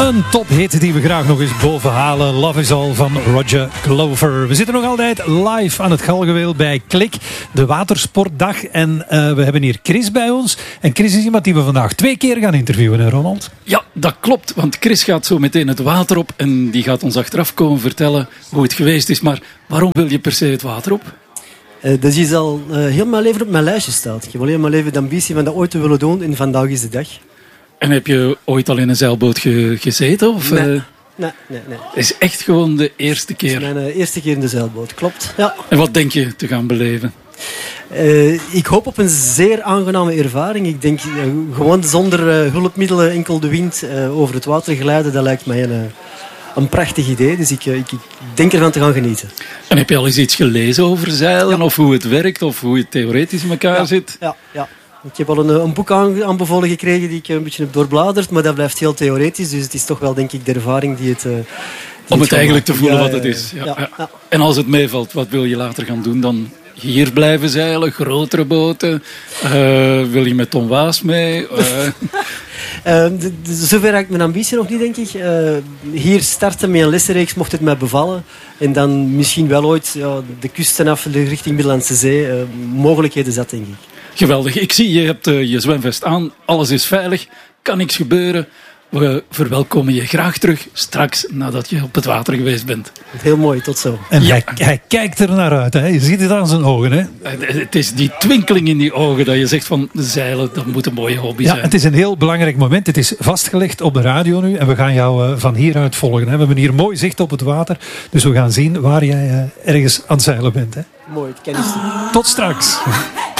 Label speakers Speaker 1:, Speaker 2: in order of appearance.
Speaker 1: Een tophit die we graag nog eens bovenhalen. Love is All van Roger Glover. We zitten nog altijd live aan het Galgenweel bij Klik, de watersportdag. En we hebben hier Chris bij ons. En Chris is iemand die we vandaag 2 keer gaan interviewen, hè Ronald?
Speaker 2: Ja, dat klopt. Want Chris gaat zo meteen het water op. En die gaat ons achteraf komen vertellen hoe het geweest is. Maar waarom wil je per se het water op?
Speaker 3: Dat is al heel mijn leven op mijn lijstje staat. Ik heb al heel mijn leven de ambitie van dat ooit te willen doen. En vandaag is de dag.
Speaker 2: En heb je ooit al in een zeilboot gezeten? Of,
Speaker 3: Nee. Het
Speaker 2: is echt gewoon de eerste keer.
Speaker 3: is mijn eerste keer in de zeilboot, klopt. Ja.
Speaker 2: En wat denk je te gaan beleven?
Speaker 3: Ik hoop op een zeer aangename ervaring. Ik denk gewoon zonder hulpmiddelen, enkel de wind over het water glijden, dat lijkt mij een prachtig idee. Dus ik denk ervan te gaan genieten.
Speaker 2: En heb je al eens iets gelezen over zeilen? Ja. Of hoe het werkt? Of hoe het theoretisch in elkaar zit?
Speaker 3: Ja. Ik heb al een boek aanbevolen gekregen die ik een beetje heb doorbladerd, maar dat blijft heel theoretisch. Dus het is toch wel, denk ik, de ervaring die het...
Speaker 2: Om het eigenlijk te voelen wat het is. Ja. En als het meevalt, wat wil je later gaan doen dan? Hier blijven zeilen, grotere boten? Wil je met Tom Waas mee?
Speaker 3: Zover raakt mijn ambitie nog niet, denk ik. Hier starten met een lessenreeks, mocht het mij bevallen. En dan misschien wel ooit de kusten af, richting Middellandse Zee. Mogelijkheden zat, denk ik.
Speaker 2: Geweldig. Ik zie, je hebt je zwemvest aan. Alles is veilig. Kan niks gebeuren. We verwelkomen je graag terug straks nadat je op het water geweest bent.
Speaker 3: Heel mooi, tot zo.
Speaker 1: En hij kijkt er naar uit. Hè? Je ziet het aan zijn ogen. Hè?
Speaker 2: Het is die twinkeling in die ogen dat je zegt van zeilen, dat moet een mooie hobby zijn.
Speaker 1: Het is een heel belangrijk moment. Het is vastgelegd op de radio nu. En we gaan jou van hieruit volgen. Hè? We hebben hier mooi zicht op het water. Dus we gaan zien waar jij ergens aan het zeilen bent. Hè?
Speaker 3: Mooi, het kennis.
Speaker 1: Tot straks.